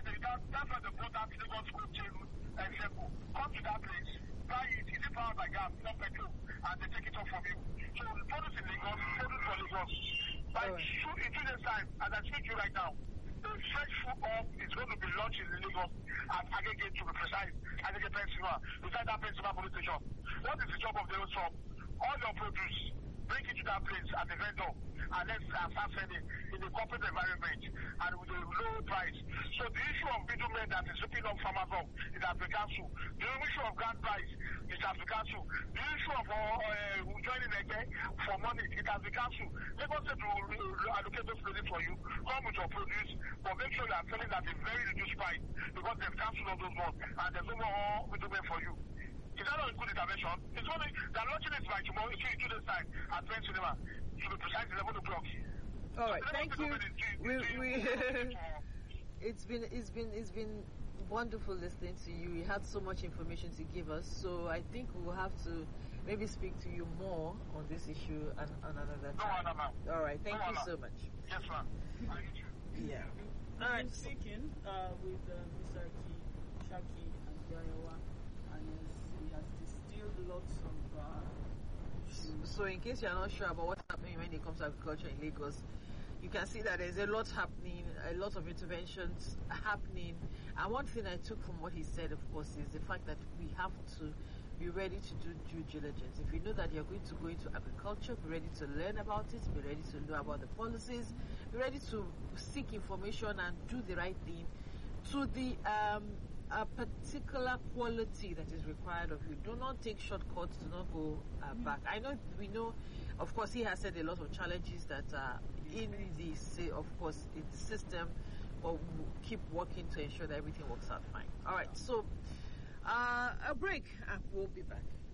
that's why they brought that Lagos School chain example. Come to that place, buy it, is it powered by gas, not petrol, and they take it off from you. So produce in Lagos, produce for Lagos. By in 2 days' time, as I speak to you right now, the fresh food hub is going to be launched in Lagos at Agege, to be precise, Agege Peninsula, beside that Peninsula police station. What is the job of the shop? All your produce, bring it to that place at the vendor, and let's start selling in the corporate environment and with a low price. So the issue of middlemen that is ripping up farmers off is at the council. The issue of grand price is at the council. The issue of joining again for money is at the council. Lagos State will allocate those places for you, come with your produce, but make sure you are selling at a very reduced price because they've cancelled all those ones and there's no more middlemen for you. Is that not a good intervention? It's only they're launching it by tomorrow, in 2 days' time at Penn Cinema, to be precise, 11 o'clock. All right, thank you. It's been wonderful listening to you. You had so much information to give us, so I think we will have to maybe speak to you more on this issue another time. No, ma'am. All right, thank you so much. Yes, ma'am. Yeah. All right. Speaking with Mr. Shaki Abiyawa, and he has distilled lots of issues. So in case you're not sure about what's happening when it comes to agriculture in Lagos, you can see that there's a lot happening, a lot of interventions happening. And one thing I took from what he said, of course, is the fact that we have to be ready to do due diligence. If you know that you're going to go into agriculture, be ready to learn about it, be ready to know about the policies, be ready to seek information and do the right thing to the a particular quality that is required of you. Do not take shortcuts, do not go back. We know, of course, he has said a lot of challenges that are in the system, but we'll keep working to ensure that everything works out fine. All right, so a break and we'll be back.